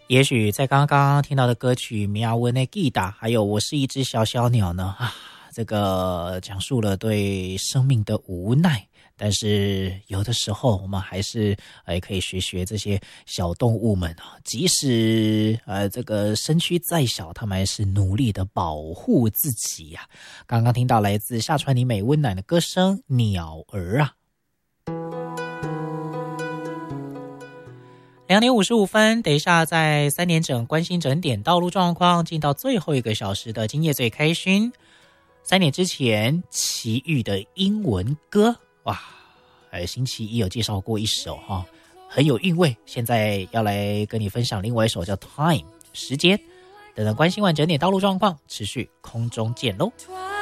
也许在刚刚听到的歌曲《喵温内吉达》，还有《我是一只小小鸟》呢，这个讲述了对生命的无奈。但是有的时候我们还是可以学这些小动物们啊，即使这个身躯再小，他们还是努力的保护自己呀。刚刚听到来自夏川里美温暖的歌声《鸟儿》啊。2点55分，等一下在3点整关心整点道路状况，进到最后1个小时的今夜最开心。3点之前，奇遇的英文歌，哇，星期一有介绍过一首哈，很有韵味。现在要来跟你分享另外一首叫 Time 时间。等等关心完整点道路状况，持续空中见喽。